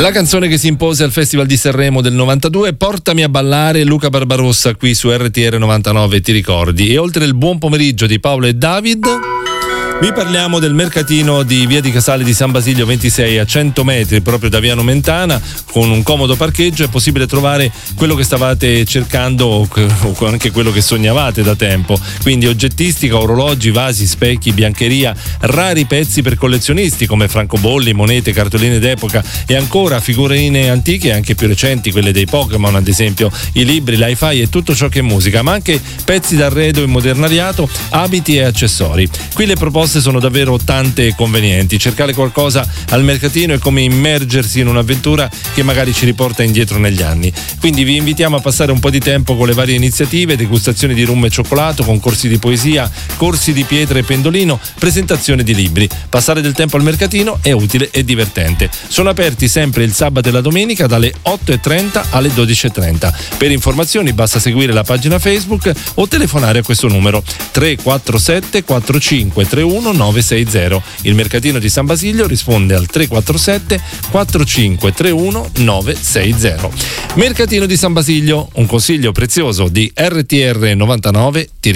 La canzone che si impose al Festival di Sanremo del 92, Portami a ballare, Luca Barbarossa qui su RTR 99, ti ricordi? E oltre il buon pomeriggio di Paolo e David, vi parliamo del mercatino di Via di Casale di San Basilio 26, a 100 metri proprio da Via Nomentana. Con un comodo parcheggio è possibile trovare quello che stavate cercando o anche quello che sognavate da tempo, quindi oggettistica, orologi, vasi, specchi, biancheria, rari pezzi per collezionisti come francobolli, monete, cartoline d'epoca e ancora figurine antiche anche più recenti, quelle dei Pokémon ad esempio, i libri, l'hi-fi e tutto ciò che è musica, ma anche pezzi d'arredo in modernariato, abiti e accessori. Qui le proposte sono davvero tante e convenienti. Cercare qualcosa al mercatino è come immergersi in un'avventura che magari ci riporta indietro negli anni. Quindi vi invitiamo a passare un po' di tempo con le varie iniziative, degustazioni di rum e cioccolato, concorsi di poesia, corsi di pietra e pendolino, presentazione di libri. Passare del tempo al mercatino è utile e divertente. Sono aperti sempre il sabato e la domenica dalle 8:30 alle 12:30. Per informazioni basta seguire la pagina Facebook o telefonare a questo numero 347 45 31 960. Il mercatino di San Basilio risponde al 347 45 31 960. Mercatino di San Basilio, un consiglio prezioso di RTR 99.